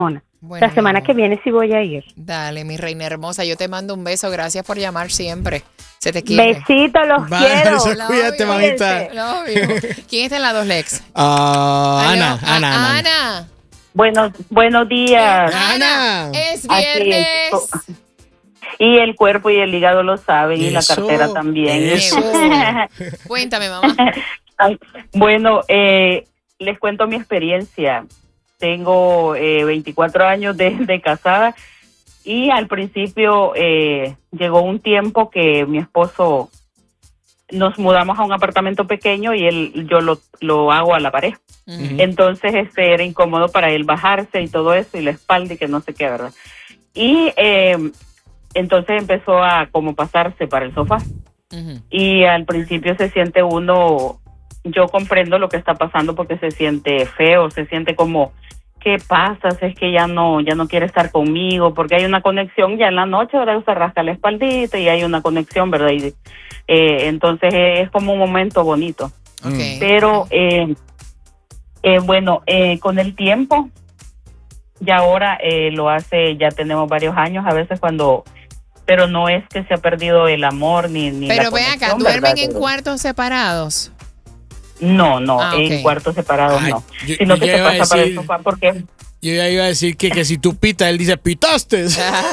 Bueno, La semana que viene sí voy a ir. dale, mi reina hermosa, yo te mando un beso. Gracias por llamar siempre. Se te quiere. Besitos, los Vale, quiero. eso, cuídate, mamita. Lo mismo. ¿Quién está en la dos Lex? Ana, Aló, Ana. Ana. Buenos días. Ana. Es Aquí viernes. Y el cuerpo y el hígado lo saben, y la Eso, cartera también. eso. Cuéntame, mamá. Ay, bueno, les cuento mi experiencia. Tengo 24 años de casada y al principio llegó un tiempo que mi esposo nos mudamos a un apartamento pequeño y yo lo hago a la pared. Ujú. Entonces era incómodo para él bajarse y todo eso y la espalda y que no sé qué, ¿verdad? Y entonces empezó a como pasarse para el sofá. Ujú. Y al principio se siente uno, yo comprendo lo que está pasando porque se siente feo, se siente como, ¿qué pasa? Si es que ya no quiere estar conmigo, porque hay una conexión ya en la noche, ¿verdad? Se rasca la espaldita y hay una conexión, ¿verdad? Y, entonces es como un momento bonito. Ok. Pero bueno, con el tiempo, ya ahora lo hace, ya tenemos varios años, a veces pero no es que se ha perdido el amor ni Pero la ven acá, conexión, ¿duermen ¿verdad? en cuartos separados? No, Ah, ok. en cuartos separados Ay, no. yo Sino que ya se iba a pasa para el decir- sofá porque Yo ya iba a decir que si tú pitas, él dice, ¿pitaste?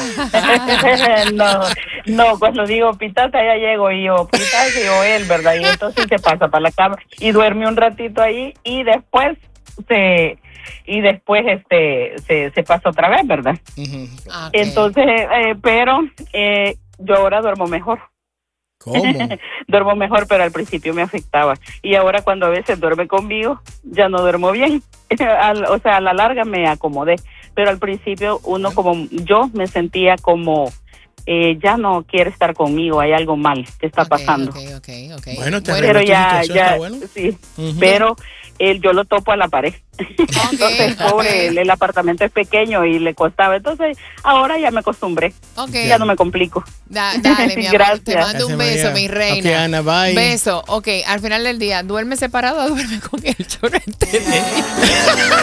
no, pues lo digo, pitaste, ya llego y yo, pitaste, yo él, ¿verdad? Y entonces se pasa para la cama y duerme un ratito ahí y después se pasa otra vez, ¿verdad? Ujú. Ah, ok. Entonces, pero yo ahora duermo mejor. ¿Cómo? Duermo mejor, pero al principio me afectaba. Y ahora cuando a veces duerme conmigo, ya no duermo bien. O sea, a la larga me acomodé. Pero al principio uno como yo me sentía como ya no quiere estar conmigo, hay algo mal que está Ok, pasando. ok. Bueno, te Pero arregló tu ya, situación, está ya, bueno. sí. Ujú. Pero yo lo topo a la pared. Entonces, Ok, pobre, el apartamento es pequeño y le costaba. Entonces, ahora ya me acostumbré. ok. Ya no me complico. Dale, mi amor. Gracias. Te mando un Gracias, beso, María. mi reina. Ok, Ana, bye. Beso. Ok, al final del día, ¿duerme separado o duerme con él? Yo no entendí.